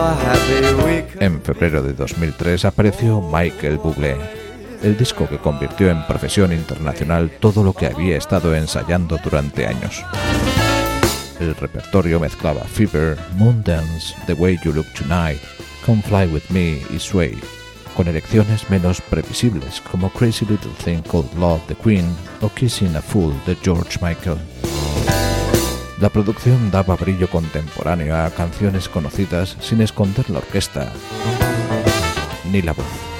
En febrero de 2003 apareció Michael Bublé, el disco que convirtió en profesión internacional todo lo que había estado ensayando durante años. El repertorio mezclaba Fever, Moondance, The Way You Look Tonight, Come Fly With Me y Sway, con elecciones menos previsibles como Crazy Little Thing Called Love de Queen o Kissing a Fool de George Michael. La producción daba brillo contemporáneo a canciones conocidas sin esconder la orquesta ni la voz.